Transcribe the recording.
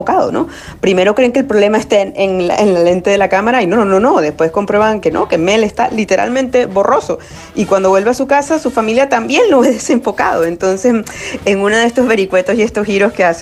¿no? Primero creen que el problema está en la lente de la cámara y no. Después comprueban que no, que Mel está literalmente borroso. Y cuando vuelve a su casa, su familia también lo ve desenfocado. Entonces, en uno de estos vericuetos y estos giros que hace